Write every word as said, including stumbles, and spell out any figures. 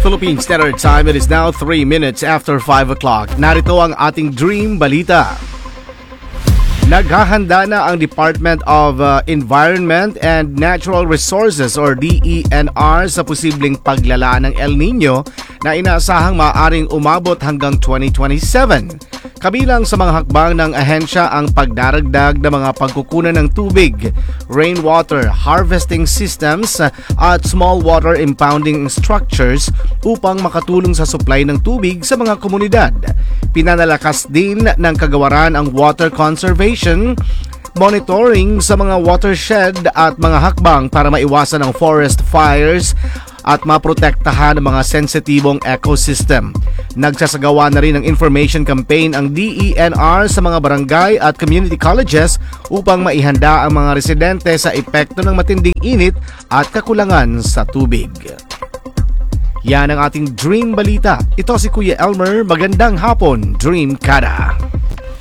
Philippine Standard Time, it is now three minutes after five o'clock. Narito ang ating Dream Balita. Naghahanda na ang Department of uh, Environment and Natural Resources or D E N R sa posibleng paglala ng El Nino na inaasahang maaaring umabot hanggang twenty twenty-seven. Kabilang sa mga hakbang ng ahensya ang pagdaragdag ng mga pagkukunan ng tubig, rainwater harvesting systems at small water impounding structures upang makatulong sa supply ng tubig sa mga komunidad. Pinanalakas din ng kagawaran ang water conservation, monitoring sa mga watershed at mga hakbang para maiwasan ang forest fires at maprotektahan ang mga sensitibong ecosystem. Nagsasagawa na rin ng information campaign ang D E N R sa mga barangay at community colleges upang maihanda ang mga residente sa epekto ng matinding init at kakulangan sa tubig. Yan ang ating Dream Balita. Ito si Kuya Elmer. Magandang hapon, Dream Kada.